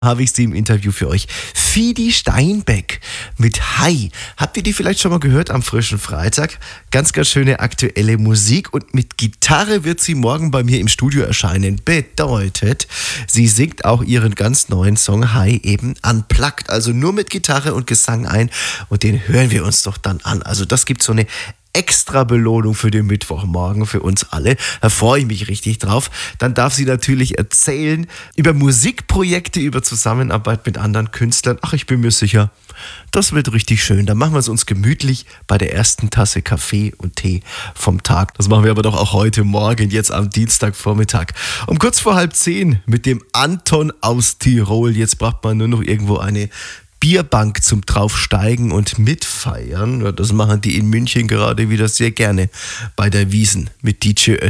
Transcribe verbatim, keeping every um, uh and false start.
habe ich sie im Interview für euch. Fidi Steinbeck mit Hi. Habt ihr die vielleicht schon mal gehört am frischen Freitag? Ganz, ganz schöne aktuelle Musik und mit Gitarre wird sie morgen bei mir im Studio erscheinen. Bedeutet, sie singt auch ihren ganz neuen Song Hi eben unplugged, also nur mit Gitarre und Gesang ein und den hören wir uns doch dann an. Also das gibt so eine extra Belohnung für den Mittwochmorgen für uns alle. Da freue ich mich richtig drauf. Dann darf sie natürlich erzählen über Musikprojekte, über Zusammenarbeit mit anderen Künstlern. Ach, ich bin mir sicher, das wird richtig schön. Dann machen wir es uns gemütlich bei der ersten Tasse Kaffee und Tee vom Tag. Das machen wir aber doch auch heute Morgen, jetzt am Dienstagvormittag. Um kurz vor halb zehn mit dem Anton aus Tirol. Jetzt braucht man nur noch irgendwo eine Bierbank zum Draufsteigen und mitfeiern. Das machen die in München gerade wieder sehr gerne bei der Wiesn mit D J Ötzi.